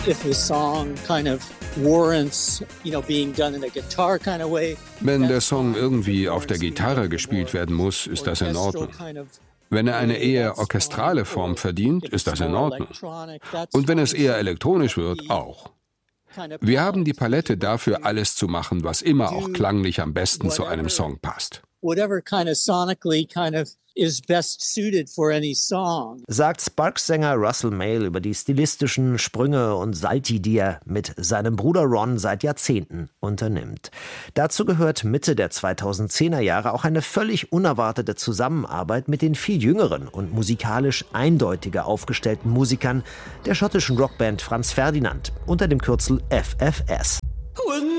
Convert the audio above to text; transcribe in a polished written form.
if the song kind of warrants, being done in a guitar kind of way. Wenn der Song irgendwie auf der Gitarre gespielt werden muss, ist das in Ordnung. Wenn er eine eher orchestrale Form verdient, ist das in Ordnung. Und wenn es eher elektronisch wird, auch. Wir haben die Palette dafür, alles zu machen, was immer auch klanglich am besten zu einem Song passt. Whatever kind of sonically kind of is best suited for any song. Sagt Sparks-Sänger Russell Mael über die stilistischen Sprünge und Salti, die er mit seinem Bruder Ron seit Jahrzehnten unternimmt. Dazu gehört Mitte der 2010er Jahre auch eine völlig unerwartete Zusammenarbeit mit den viel jüngeren und musikalisch eindeutiger aufgestellten Musikern der schottischen Rockband Franz Ferdinand unter dem Kürzel FFS.